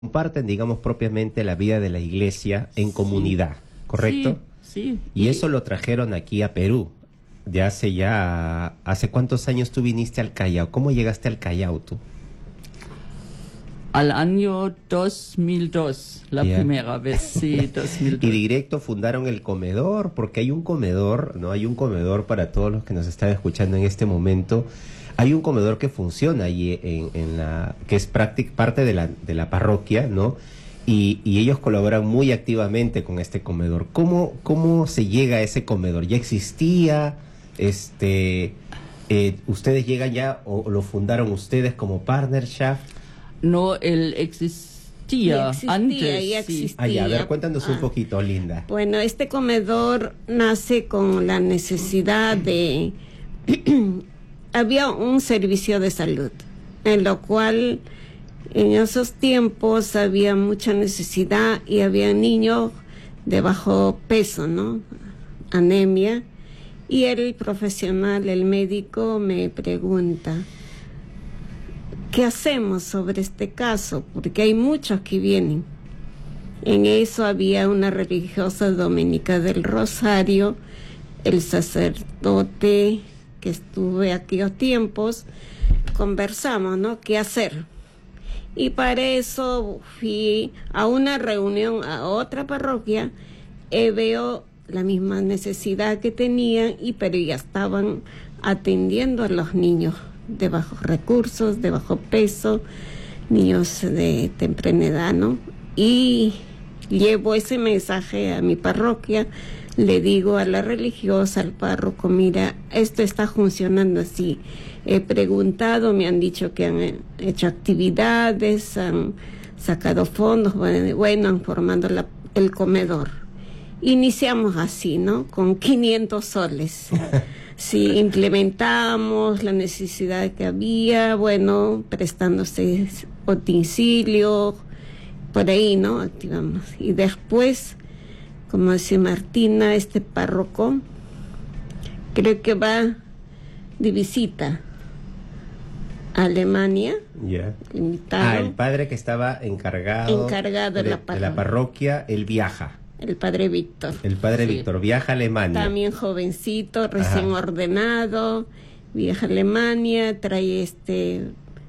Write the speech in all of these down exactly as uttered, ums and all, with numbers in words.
comparten, digamos, propiamente la vida de la iglesia en comunidad, ¿correcto? Sí, sí. Y eso lo trajeron aquí a Perú, de hace ya... ¿Hace cuántos años tú viniste al Callao? ¿Cómo llegaste al Callao tú? Al año dos mil dos, la Yeah. primera vez, sí, dos mil dos. Y directo fundaron el comedor, porque hay un comedor, ¿no? Hay un comedor para todos los que nos están escuchando en este momento. Hay un comedor que funciona ahí en, en la... que es práctic, parte de la, de la parroquia, ¿no? Y, y ellos colaboran muy activamente con este comedor. ¿Cómo, cómo se llega a ese comedor? ¿Ya existía? Este, eh, ¿Ustedes llegan ya o lo fundaron ustedes como partnership? No, él existía, Ya existía, antes. ya sí. existía. Ah, ya, a ver, cuéntanos un Ah. poquito, Linda. Bueno, este comedor nace con la necesidad de... Había un servicio de salud, en lo cual en esos tiempos había mucha necesidad y había niños de bajo peso, ¿no? Anemia. Y el profesional, el médico, me pregunta, ¿qué hacemos sobre este caso? Porque hay muchos que vienen. En eso había una religiosa dominica del Rosario, el sacerdote que estuve aquellos tiempos, conversamos, ¿no? ¿Qué hacer? Y para eso fui a una reunión a otra parroquia, y veo la misma necesidad que tenían, y pero ya estaban atendiendo a los niños de bajos recursos, de bajo peso, niños de temprana edad, ¿no? Y llevo ese mensaje a mi parroquia, le digo a la religiosa, al párroco, mira, esto está funcionando así. He preguntado, me han dicho que han hecho actividades, han sacado fondos, bueno, bueno han formado la, el comedor. Iniciamos así, ¿no? Con quinientos soles. Sí, implementamos la necesidad que había, bueno, prestándose utensilios, por ahí, ¿no? Activamos. Y después, como decía Martina, este párroco, creo que va de visita a Alemania. Ya. Invitado. Ah, el padre que estaba encargado, Encargado de de, la de parroquia. la parroquia, él viaja. El padre Víctor. El padre Sí. Víctor viaja a Alemania. También jovencito, recién Ajá. ordenado, viaja a Alemania, trae este...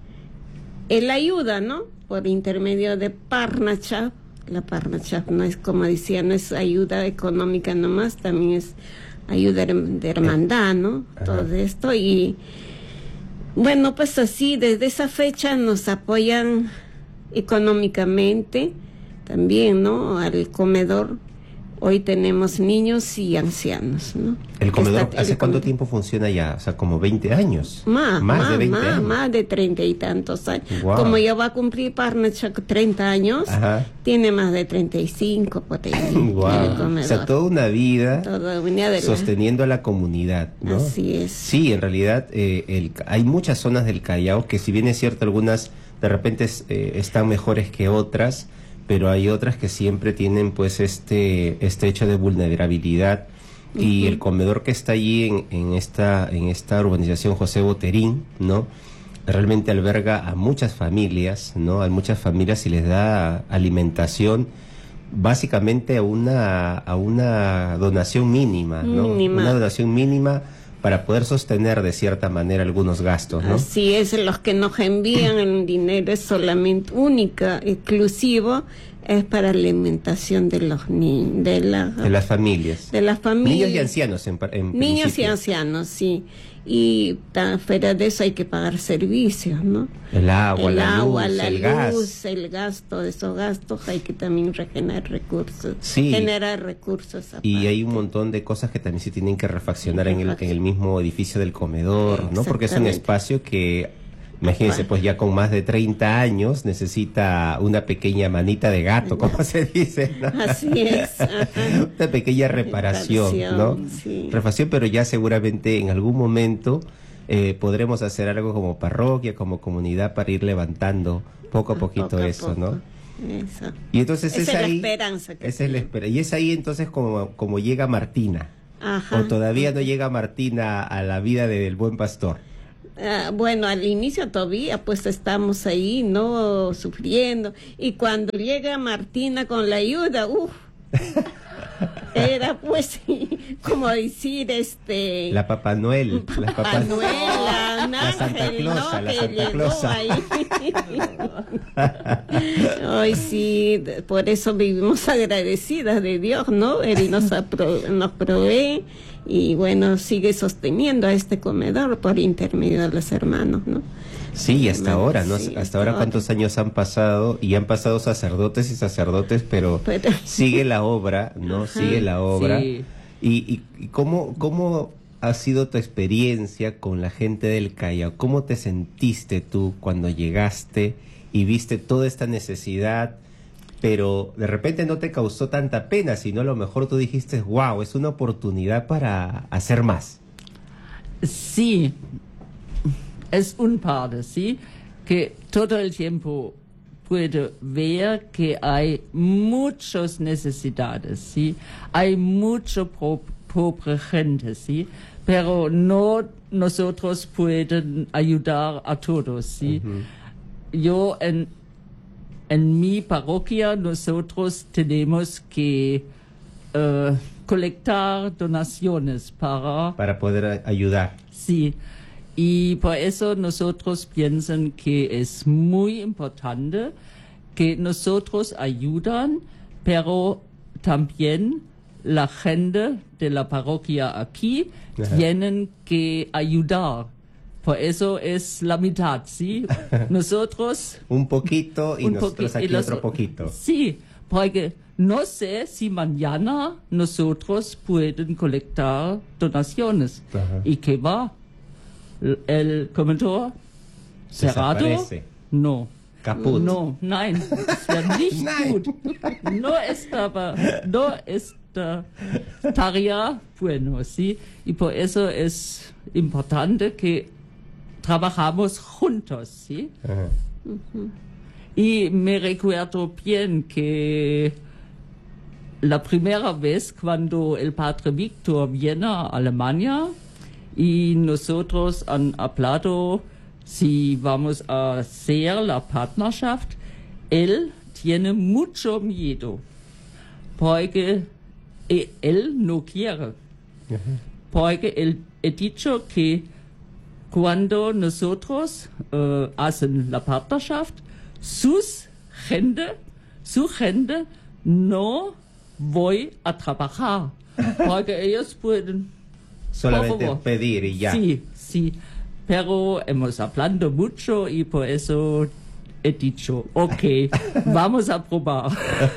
Él ayuda, ¿no? Por intermedio de Partnership. La Partnership no es, como decía, no es ayuda económica nomás, también es ayuda de hermandad, ¿no? Ajá. Todo esto. Y bueno, pues así, desde esa fecha nos apoyan económicamente también, ¿no? Al comedor. Hoy tenemos niños y ancianos, ¿no? ¿El comedor Está- hace el cuánto comedor- tiempo funciona ya? O sea, como veinte años. Más, más, más, de veinte más, años. más de treinta y tantos años. Guau. Como ya va a cumplir Partnership treinta años, Ajá. tiene más de treinta y cinco por ahí. Guau. el comedor. O sea, toda una vida Todo venía de la- sosteniendo a la comunidad, ¿no? Así es. Sí, en realidad eh, el, hay muchas zonas del Callao que, si bien es cierto, algunas de repente es, eh, están mejores que otras, pero hay otras que siempre tienen pues este este hecho de vulnerabilidad. Y Ujú. el comedor que está allí en, en esta en esta urbanización José Boterín, ¿no? Realmente alberga a muchas familias, ¿no? A muchas familias y les da alimentación básicamente a una a una donación mínima, ¿no? Mínima. Una donación mínima para poder sostener de cierta manera algunos gastos, ¿no? Así es, los que nos envían el dinero es solamente única, exclusivo, es para alimentación de los niños, de, la, De las familias. de las familias. Niños y ancianos en, par- en Niños y principio. ancianos, sí. Y ta- fuera de eso hay que pagar servicios, ¿no? El agua, el la agua, luz, la el luz, gas. el gasto de esos gastos, hay que también regenerar recursos, Sí. generar recursos. Y aparte. hay un montón de cosas que también se tienen que refaccionar en el, en el mismo edificio del comedor, ¿no? Porque es un Exactamente. espacio que, imagínense, Ajá. pues ya con más de treinta años necesita una pequeña manita de gato, como se dice, ¿no? Así es. Ajá. Una pequeña reparación, ¿no? Reparación, sí. Refacción, pero ya seguramente en algún momento eh, podremos hacer algo como parroquia, como comunidad, para ir levantando poco a poquito Poco a eso, poco. ¿no? Eso. Y entonces Esa es es la ahí, esperanza que esa es la espera. Y es ahí entonces como, como llega Martina. Ajá. O todavía no llega Martina a la vida del Buen Pastor. Ah, bueno, al inicio todavía pues estamos ahí, ¿no? Sufriendo. Y cuando llega Martina con la ayuda, uff, era pues como decir este... La Papá Noel. La Papá Papá Noel, la, La Santa ángel, Clausa, ¿no? la Que Santa llegó Clausa. ahí. Ay, sí, por eso vivimos agradecidas de Dios, ¿no? Él nos, apro- nos provee y bueno, sigue sosteniendo a este comedor por intermedio de los hermanos, ¿no? Sí, y hasta ahora, ¿no? Sí, Hasta ahora cuántos años han pasado y han pasado sacerdotes y sacerdotes, pero, Pero- sigue la obra, ¿no? Ajá. Sigue la obra. Sí. Y, y, y cómo, cómo ha sido tu experiencia con la gente del Callao? ¿Cómo te sentiste tú cuando llegaste y viste toda esta necesidad, pero de repente no te causó tanta pena, sino a lo mejor tú dijiste, wow, es una oportunidad para hacer más? Sí, es un padre, ¿sí? Que todo el tiempo puede ver que hay muchas necesidades, ¿sí? Hay mucha po- pobre gente, ¿sí? Pero no nosotros pueden ayudar a todos, ¿sí? Ujú. Yo en, en mi parroquia nosotros tenemos que eh, colectar donaciones para... Para poder a- ayudar. Sí, y por eso nosotros piensan que es muy importante que nosotros ayudan, pero también la gente de la parroquia aquí Ajá. tienen que ayudar. Por eso es la mitad, ¿sí? Nosotros Un poquito y un nosotros poqui- y aquí los- otro poquito. Sí, porque no sé si mañana nosotros pueden colectar donaciones. Ajá. ¿Y qué va? El- El comedor cerrado? Desaparece. No. Caput. No, nein, es ja nicht Nein. gut. No estaba, no está, estaría bueno, ¿sí? Y por eso es importante que trabajamos juntos, ¿sí? Ajá. Y me recuerdo bien que la primera vez cuando el padre Víctor viene a Alemania y nosotros han hablado si vamos a hacer la partnerschaft, él tiene mucho miedo porque eh, él no quiere. Porque él ha dicho que cuando nosotros eh, hacen la partnerschaft, sus gente, su gente no voy a trabajar, porque ellos pueden Solamente por favor. pedir y ya. Sí, sí, pero hemos hablado mucho y por eso he dicho, ok, vamos a probar.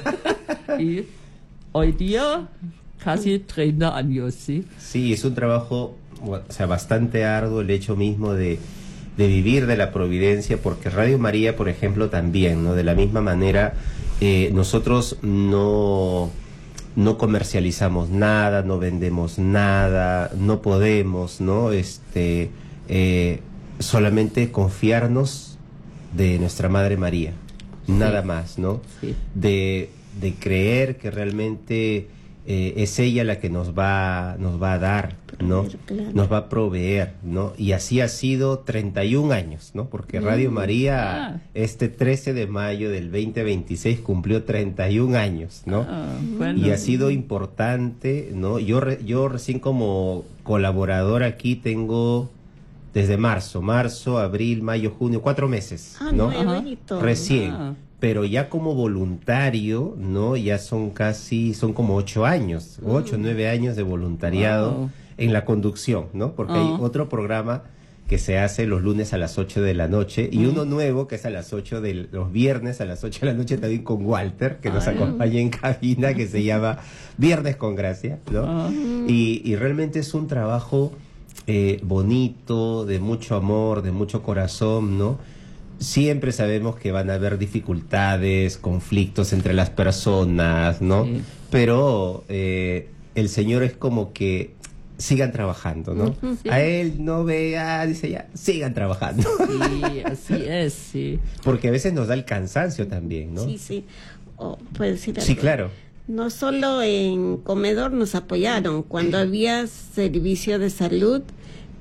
Y hoy día casi treinta años, ¿sí? Sí, es un trabajo, o sea, bastante arduo el hecho mismo de, de vivir de la providencia, porque Radio María, por ejemplo, también, ¿no? De la misma manera, eh, nosotros no, no comercializamos nada, no vendemos nada, no podemos, ¿no? Este, eh, solamente confiarnos de nuestra Madre María, nada más, ¿no? Sí. De, de creer que realmente eh, es ella la que nos va, nos va a dar, ¿no? Proveer, claro. Nos va a proveer, ¿no? Y así ha sido treinta y un años, ¿no? Porque Radio María, ah. este trece de mayo del veinte veintiséis cumplió treinta y un años, ¿no? Ah, bueno. Y ha sido importante, ¿no? Yo, re- yo recién como colaborador aquí tengo desde marzo, marzo, abril, mayo, junio, cuatro meses, Ah, ¿no? nuevito. Recién. Ah. Pero ya como voluntario, ¿no? Ya son casi, son como ocho años, ocho, nueve años de voluntariado Wow. en la conducción, ¿no? Porque hay Ah. otro programa que se hace los lunes a las ocho de la noche y uno nuevo que es a las ocho de los viernes a las ocho de la noche también con Walter, que nos Ay. acompaña en cabina, que se llama Viernes con Gracia, ¿no? Ah. Y, y realmente es un trabajo eh, bonito, de mucho amor, de mucho corazón, ¿no? Siempre sabemos que van a haber dificultades, conflictos entre las personas, ¿no? Sí. Pero eh, el Señor es como que sigan trabajando, ¿no? Ujú, sí. A Él no vea, dice ya, sigan trabajando. Sí, así es, sí. Porque a veces nos da el cansancio también, ¿no? Sí, sí. Oh, ¿puedo decir Sí, algo? claro. No solo en comedor nos apoyaron, cuando había servicio de salud,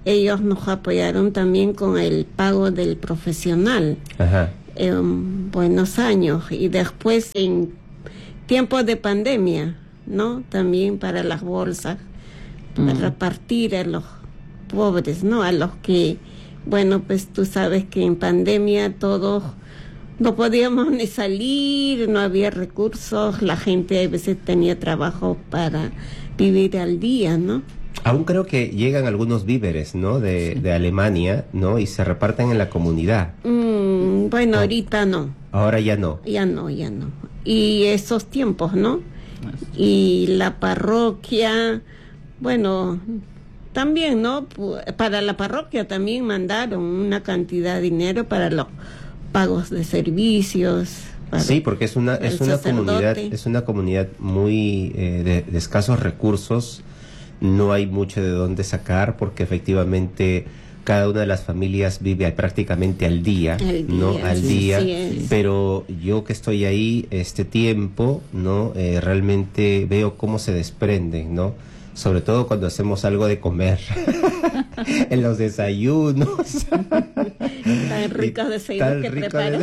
ellos nos apoyaron también con el pago del profesional. Ajá. En buenos años, y después en tiempos de pandemia, ¿no? También para las bolsas, para Mm. repartir a los pobres, ¿no? A los que, bueno, pues tú sabes que en pandemia todos no podíamos ni salir, no había recursos, la gente a veces tenía trabajo para vivir al día, ¿no? Aún creo que llegan algunos víveres, ¿no? De, de Alemania, ¿no? Y se reparten en la comunidad. Mm, bueno, Oh. ahorita no, Ahora ya no. ya no, ya no. Y esos tiempos, ¿no? Y la parroquia, bueno, también, ¿no? Pu- Para la parroquia también mandaron una cantidad de dinero para los pagos de servicios. para Sí, porque es una es el una sacerdote. comunidad es una comunidad muy eh, de, de escasos recursos. No hay mucho de dónde sacar porque efectivamente cada una de las familias vive al- prácticamente al día, Al ¿no? día, Al sí, día. sí es. Pero yo que estoy ahí este tiempo, ¿no? Eh, realmente veo cómo se desprenden, ¿no? Sobre todo cuando hacemos algo de comer. En los desayunos. Tan ricos desayunos Tan que ricos preparan.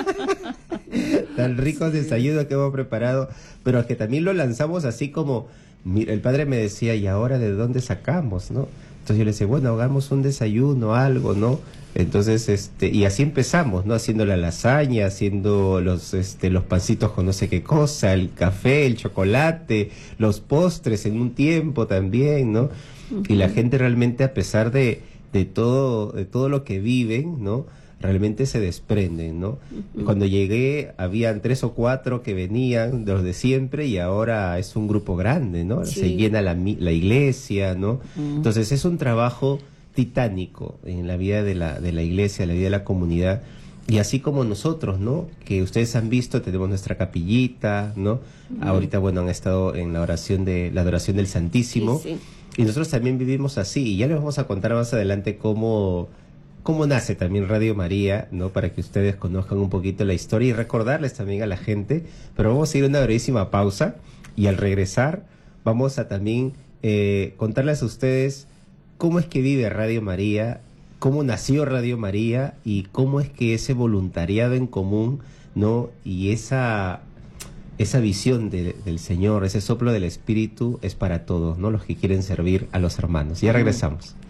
des- Tan ricos desayunos que hemos preparado, pero que también lo lanzamos así como, mira, el padre me decía, ¿y ahora de dónde sacamos, no? Entonces yo le decía, bueno, hagamos un desayuno, algo, ¿no? Entonces, este, y así empezamos, ¿no? Haciendo la lasaña, haciendo los, este, los pancitos con no sé qué cosa, el café, el chocolate, los postres en un tiempo también, ¿no? Y la gente realmente, a pesar de, de todo, de todo lo que viven, ¿no? Realmente se desprenden, ¿no? Cuando llegué habían tres o cuatro que venían de los de siempre y ahora es un grupo grande, ¿no? Sí. Se llena la, mi- la iglesia, ¿no? Mm. Entonces es un trabajo titánico en la vida de la, de la iglesia, la vida de la comunidad. Y así como nosotros, ¿no? Que ustedes han visto, tenemos nuestra capillita, ¿no? Ahorita, bueno, han estado en la oración de la adoración del Santísimo. Sí, sí. Y nosotros también vivimos así. Y ya les vamos a contar más adelante cómo, cómo nace también Radio María, ¿no? Para que ustedes conozcan un poquito la historia y recordarles también a la gente. Pero vamos a ir a una brevísima pausa y al regresar vamos a también eh, contarles a ustedes cómo es que vive Radio María, cómo nació Radio María y cómo es que ese voluntariado en común, ¿no? Y esa esa visión de- del Señor, ese soplo del Espíritu es para todos, ¿no? Los que quieren servir a los hermanos. Ya regresamos.